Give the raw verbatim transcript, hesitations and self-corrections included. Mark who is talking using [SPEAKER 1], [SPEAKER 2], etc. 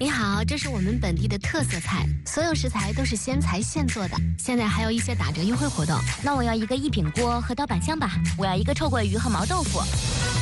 [SPEAKER 1] 你好，这是我们本地的特色菜，所有食材都是鲜材现做的，现在还有一些打折优惠活动。
[SPEAKER 2] 那我要一个一品锅和刀板香吧，我要一个臭鳜鱼和毛豆腐。